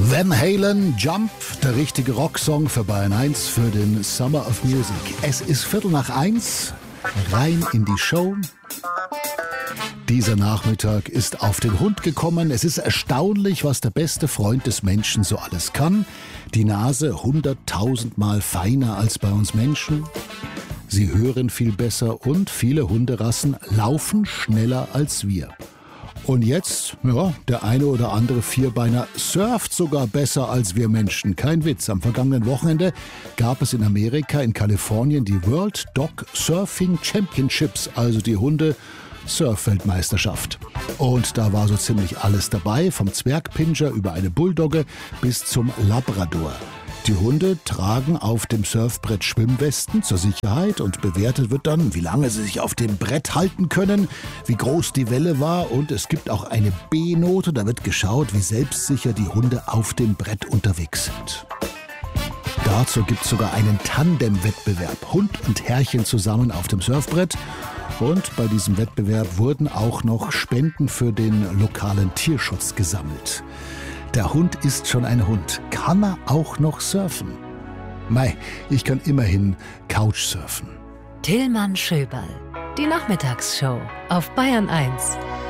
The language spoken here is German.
Van Halen, Jump, der richtige Rocksong für Bayern 1 für den Summer of Music. Es ist 1:15, rein in die Show. Dieser Nachmittag ist auf den Hund gekommen. Es ist erstaunlich, was der beste Freund des Menschen so alles kann. Die Nase 100.000 Mal feiner als bei uns Menschen. Sie hören viel besser und viele Hunderassen laufen schneller als wir. Und jetzt, ja, der eine oder andere Vierbeiner surft sogar besser als wir Menschen. Kein Witz. Am vergangenen Wochenende gab es in Amerika, in Kalifornien, die World Dog Surfing Championships, also die Hunde-Surf-Weltmeisterschaft. Und da war so ziemlich alles dabei, vom Zwergpinscher über eine Bulldogge bis zum Labrador. Die Hunde tragen auf dem Surfbrett Schwimmwesten zur Sicherheit und bewertet wird dann, wie lange sie sich auf dem Brett halten können, wie groß die Welle war und es gibt auch eine B-Note, da wird geschaut, wie selbstsicher die Hunde auf dem Brett unterwegs sind. Dazu gibt es sogar einen Tandem-Wettbewerb, Hund und Herrchen zusammen auf dem Surfbrett. Und bei diesem Wettbewerb wurden auch noch Spenden für den lokalen Tierschutz gesammelt. Der Hund ist schon ein Hund. Kann er auch noch surfen? Mei, ich kann immerhin Couchsurfen. Tillmann Schöberl, die Nachmittagsshow auf Bayern 1.